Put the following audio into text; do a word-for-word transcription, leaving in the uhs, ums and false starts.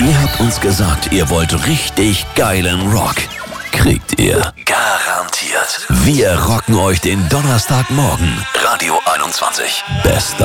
Ihr habt uns gesagt, ihr wollt richtig geilen Rock. Kriegt ihr. Garantiert. Wir rocken euch den Donnerstagmorgen. Radio einundzwanzig. Bester